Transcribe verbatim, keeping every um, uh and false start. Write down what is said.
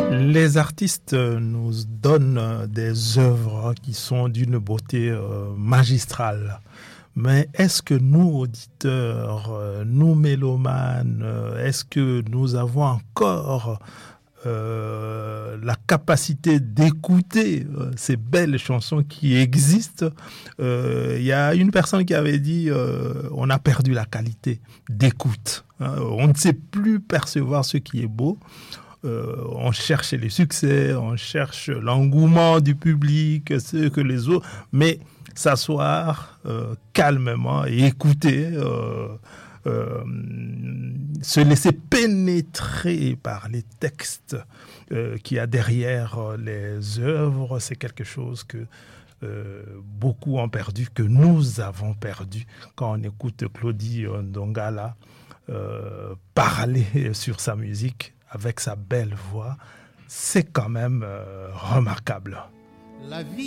Les artistes nous donnent des œuvres qui sont d'une beauté magistrale. Mais est-ce que nous, auditeurs, nous mélomanes, est-ce que nous avons encore euh, la capacité d'écouter euh, ces belles chansons qui existent? Il euh, y a une personne qui avait dit euh, on a perdu la qualité d'écoute. Hein, on ne sait plus percevoir ce qui est beau. Euh, on cherche les succès, on cherche l'engouement du public, ce que les autres, mais s'asseoir euh, calmement et écouter, euh, euh, se laisser pénétrer par les textes euh, qu'il y a derrière les œuvres, c'est quelque chose que euh, beaucoup ont perdu, que nous avons perdu quand on écoute Claudie Ndongala euh, parler sur sa musique avec sa belle voix. C'est quand même euh, remarquable. La vie